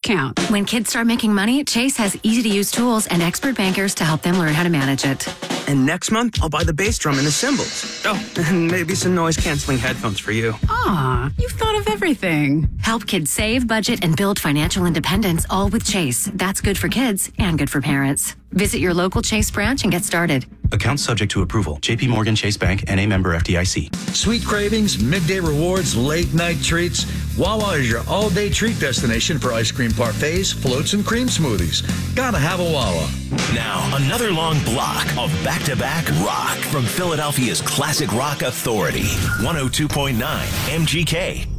discount. When kids start making money, Chase has easy-to-use tools and expert bankers to help them learn how to manage it. And next month, I'll buy the bass drum and the cymbals. Oh, and maybe some noise-canceling headphones for you. Aw, you've thought of everything. Help kids save, budget, and build financial independence, all with Chase. That's good for kids and good for parents. Visit your local Chase branch and get started. Account subject to approval. J.P. Morgan Chase Bank, N.A. member FDIC. Sweet cravings, midday rewards, late night treats. Wawa is your all-day treat destination for ice cream parfaits, floats, and cream smoothies. Gotta have a Wawa. Now, another long block of back-to-back rock from Philadelphia's classic rock authority, 102.9 MGK.